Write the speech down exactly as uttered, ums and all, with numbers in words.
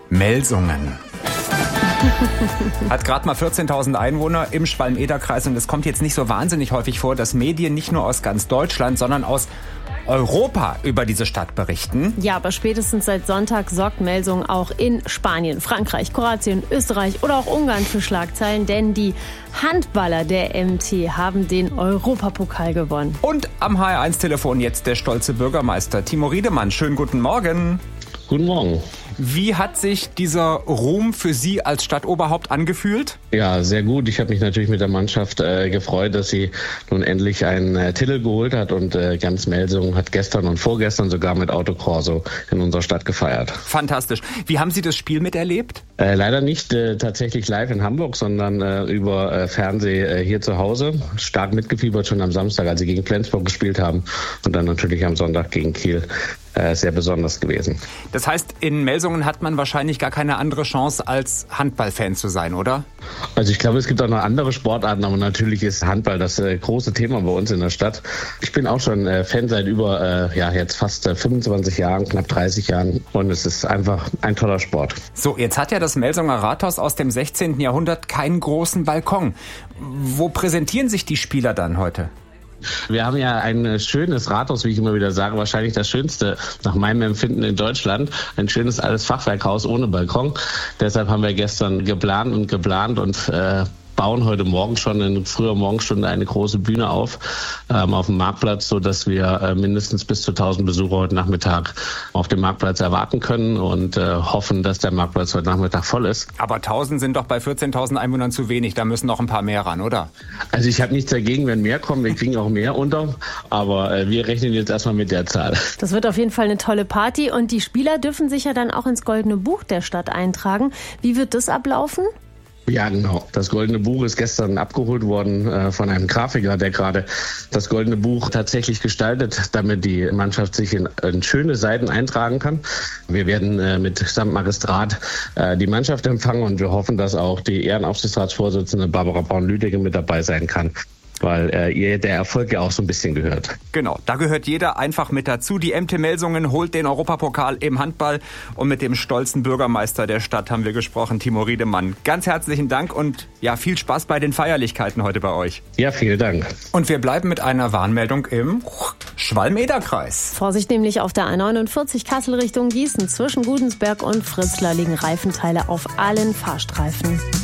Melsungen. Hat gerade mal vierzehntausend Einwohner im Schwalm-Eder-Kreis und es kommt jetzt nicht so wahnsinnig häufig vor, dass Medien nicht nur aus ganz Deutschland, sondern aus Europa über diese Stadt berichten. Ja, aber spätestens seit Sonntag sorgt Melsungen auch in Spanien, Frankreich, Kroatien, Österreich oder auch Ungarn für Schlagzeilen, denn die Handballer der M T haben den Europapokal gewonnen. Und am H R eins Telefon jetzt der stolze Bürgermeister Timo Riedemann. Schönen guten Morgen. Guten Morgen. Wie hat sich dieser Ruhm für Sie als Stadtoberhaupt angefühlt? Ja, sehr gut. Ich habe mich natürlich mit der Mannschaft äh, gefreut, dass sie nun endlich einen äh, Titel geholt hat und äh, ganz Melsungen hat gestern und vorgestern sogar mit Autokorso in unserer Stadt gefeiert. Fantastisch. Wie haben Sie das Spiel miterlebt? Äh, leider nicht äh, tatsächlich live in Hamburg, sondern äh, über äh, Fernseh äh, hier zu Hause. Stark mitgefiebert schon am Samstag, als sie gegen Flensburg gespielt haben und dann natürlich am Sonntag gegen Kiel. Äh, sehr besonders gewesen. Das heißt, in Melsungen hat man wahrscheinlich gar keine andere Chance, als Handballfan zu sein, oder? Also ich glaube, es gibt auch noch andere Sportarten, aber natürlich ist Handball das äh, große Thema bei uns in der Stadt. Ich bin auch schon äh, Fan seit über, äh, ja, jetzt fast äh, fünfundzwanzig Jahren, knapp dreißig Jahren und es ist einfach ein toller Sport. So, jetzt hat ja das Melsunger Rathaus aus dem sechzehnten Jahrhundert keinen großen Balkon. Wo präsentieren sich die Spieler dann heute? Wir haben ja ein schönes Rathaus, wie ich immer wieder sage, wahrscheinlich das schönste nach meinem Empfinden in Deutschland. Ein schönes altes Fachwerkhaus ohne Balkon. Deshalb haben wir gestern geplant und geplant und äh, bauen heute Morgen schon in früher Morgenstunde eine große Bühne auf ähm, auf dem Marktplatz, so dass wir äh, mindestens bis zu tausend Besucher heute Nachmittag auf dem Marktplatz erwarten können und äh, hoffen, dass der Marktplatz heute Nachmittag voll ist. Aber tausend sind doch bei vierzehntausend Einwohnern zu wenig, da müssen noch ein paar mehr ran, oder? Also ich habe nichts dagegen, wenn mehr kommen, wir kriegen auch mehr unter, aber äh, wir rechnen jetzt erstmal mit der Zahl. Das wird auf jeden Fall eine tolle Party und die Spieler dürfen sich ja dann auch ins Goldene Buch der Stadt eintragen. Wie wird das ablaufen? Ja, genau. Das Goldene Buch ist gestern abgeholt worden äh, von einem Grafiker, der gerade das Goldene Buch tatsächlich gestaltet, damit die Mannschaft sich in, in schöne Seiten eintragen kann. Wir werden äh, mit samt Magistrat äh, die Mannschaft empfangen und wir hoffen, dass auch die Ehrenaufsichtsratsvorsitzende Barbara Braun-Lüdecke mit dabei sein kann, weil äh, ihr der Erfolg ja auch so ein bisschen gehört. Genau, da gehört jeder einfach mit dazu. Die M T Melsungen holt den Europapokal im Handball und mit dem stolzen Bürgermeister der Stadt haben wir gesprochen, Timo Riedemann. Ganz herzlichen Dank und ja, viel Spaß bei den Feierlichkeiten heute bei euch. Ja, vielen Dank. Und wir bleiben mit einer Warnmeldung im Schwalm-Eder-Kreis. Vorsicht nämlich auf der A neunundvierzig Kassel Richtung Gießen. Zwischen Gudensberg und Fritzlar liegen Reifenteile auf allen Fahrstreifen.